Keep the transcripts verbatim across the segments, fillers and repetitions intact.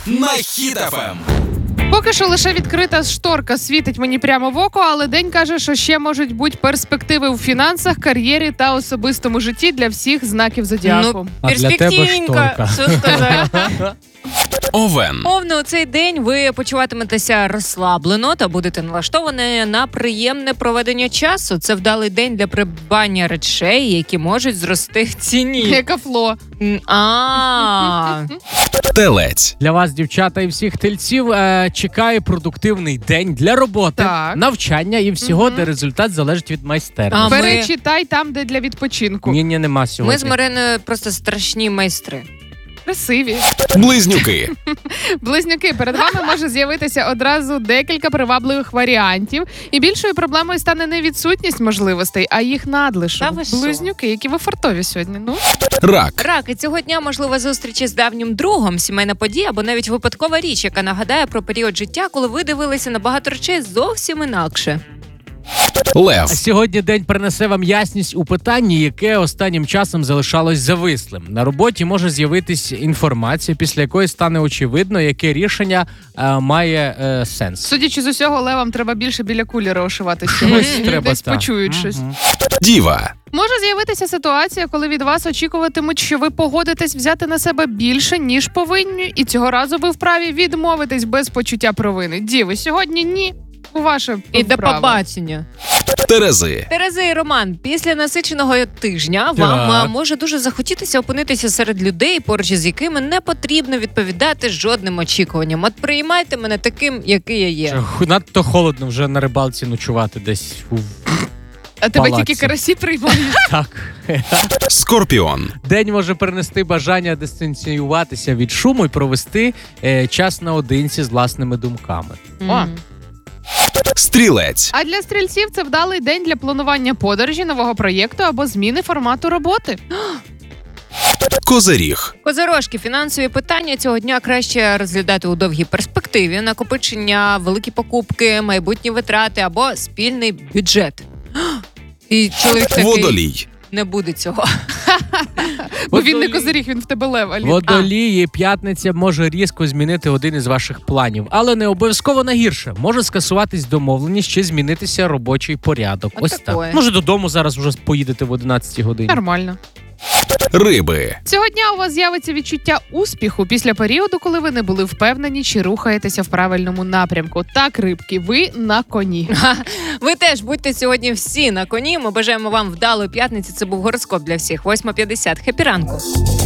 на Хіт еф ем. Поки що лише відкрита шторка світить мені прямо в око, але день каже, що ще можуть бути перспективи у фінансах, кар'єрі та особистому житті для всіх знаків зодіаку. Ну, А для тебе перспективненько, шторка. що сказати. Овен. Овни, у цей день ви почуватиметеся розслаблено та будете налаштовані на приємне проведення часу. Це вдалий день для придбання речей, які можуть зрости в ціні. Яка фло. М, А, Телець. Для вас, дівчата, і всіх тельців е, чекає продуктивний день для роботи, Так. навчання і всього, Мгм. де результат залежить від майстерності. А ми- Перечитай там, де для відпочинку. Ні, ні, нема сьогодні. ми з Мариною просто страшні майстри. Красиві. Близнюки. Близнюки, перед вами може з'явитися одразу декілька привабливих варіантів. І більшою проблемою стане не відсутність можливостей, а їх Та надлишок. ви що? Близнюки, які ви фартові сьогодні. Ну, Рак. Раки, цього дня можлива зустріч із давнім другом, сімейна подія або навіть випадкова річ, яка нагадає про період життя, коли ви дивилися на багато речей зовсім інакше. Лев. Сьогодні день принесе вам ясність у питанні, яке останнім часом залишалось завислим. На роботі може з'явитись інформація, після якої стане очевидно, яке рішення е, має е, сенс. судячи з усього, левам треба більше біля кулера ошивати Ось сьогодні. треба Десь так. почують Мгм. щось. Діва. Може з'явитися ситуація, коли від вас очікуватимуть, що ви погодитесь взяти на себе більше, ніж повинні, і цього разу ви вправі відмовитесь без почуття провини. Діви, сьогодні ні. У ваше І до право. побачення. Терези. Терези і Роман, після насиченого тижня вам Так. а, може дуже захотітися опинитися серед людей, поруч із якими не потрібно відповідати жодним очікуванням. От приймайте мене таким, який я є. Що, надто холодно вже на рибалці ночувати десь у А тебе палаці. тільки карасі приймають. так. Скорпіон. День може принести бажання дистанціюватися від шуму і провести е, час наодинці з власними думками. О. М. Стрілець. А для стрільців це вдалий день для планування подорожі, нового проєкту або зміни формату роботи. Козиріг. Козирожки, фінансові питання цього дня краще розглядати у довгій перспективі. Накопичення, великі покупки, майбутні витрати або спільний бюджет. І чоловік такий, Водолій. не буде цього. Бо він не Водолій. козиріг, він в тебе лев. Алін. Водолії, п'ятниця може різко змінити один із ваших планів, але не обов'язково на гірше. Може скасуватись домовленість чи змінитися робочий порядок. От Ось такое. так. Може додому зараз вже поїдете в одинадцятій годині. Нормально. Риби. Цього дня у вас з'явиться відчуття успіху після періоду, коли ви не були впевнені, чи рухаєтеся в правильному напрямку. Так, рибки, ви на коні. Ви теж будьте сьогодні всі на коні. Ми бажаємо вам вдалої п'ятниці. Це був гороскоп для всіх. восьма п'ятдесят. Хеппі ранку.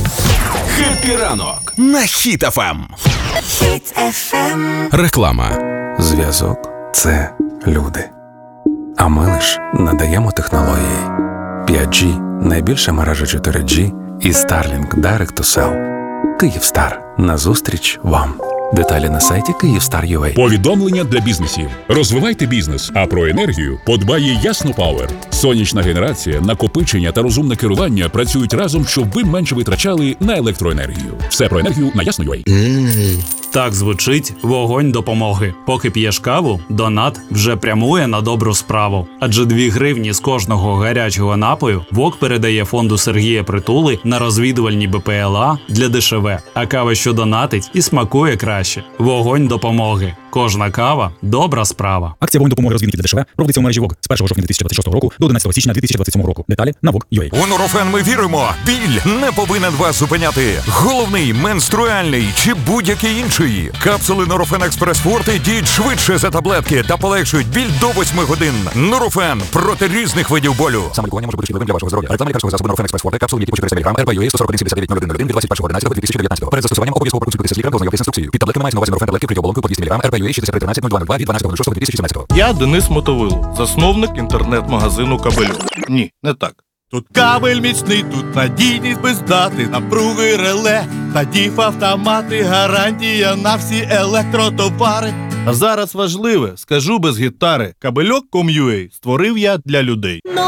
Хеппі ранок на Хіт еф ем. Хіт еф ем. Реклама. Зв'язок – це люди. А ми лиш надаємо технології. п'ять джі – найбільша мережа чотири джі і Starlink Direct to Cell. Київстар. Назустріч вам. Деталі на сайті Київстар точка ю а. Повідомлення для бізнесів. Розвивайте бізнес, а про енергію подбає Ясно Пауер. Сонячна генерація, накопичення та розумне керування працюють разом, щоб ви менше витрачали на електроенергію. Все про енергію на Ясно точка ю а. Так звучить вогонь допомоги. Поки п'єш каву, донат вже прямує на добру справу. Адже дві гривні з кожного гарячого напою ВОК передає фонду Сергія Притули на розвідувальні Б П Л А для Д Ш В. А кава, що донатить, і смакує краще. Вогонь допомоги. Кожна кава – добра справа. Акція «Вогонь допомоги розвідників Д Ш В» проводиться у мережі ВОК з першого жовтня дві тисячі двадцять шостого року до одинадцятого січня дві тисячі двадцять сьомого року. Деталі на вок точка ю а. У Нурофен ми віримо. Біль не повинен вас зупиняти. Головний, менструальний чи будь-який інший. Капсули Нурофен Експрес Форте діють швидше за таблетки та полегшують біль до восьми годин. Нурофен проти різних видів болю. Саме лікування може бути шкідливим для вашого здоров'я. Реклама лікарського засобу Нурофен Експрес Форте, капсули ліки по чотириста міліграм, Р Б Ю А сто сорок один сімдесят дев'ять нуль один нуль один від двадцять першого одинадцятого дві тисячі дев'ятнадцятого. Перед застосуванням обов'язково проконсультуйтеся з лікарем та ознайомтесь з інструкцією. Під таблетками мається на увазі Нурофен таблетки кріоболонкою по двісті міліграм, Р Б Ю А шістдесят три тринадцять нуль два нуль два від дванадцятого шостого дві тисячі сімнадцятого. Я Денис Мотовило, засновник інтернет-магазину «Кабельок». Ні, не так. Тут кабель міцний, тут надійність без дати, напруги реле, та діф автомати, гарантія на всі електротовари. А зараз важливе, скажу без гітари, кабельок крапка ком крапка ю а створив я для людей.